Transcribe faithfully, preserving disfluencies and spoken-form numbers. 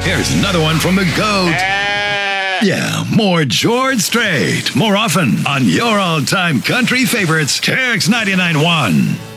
Here's another one from the GOAT. Yeah, more George Strait. More often on your all-time country favorites, K X ninety-nine point one.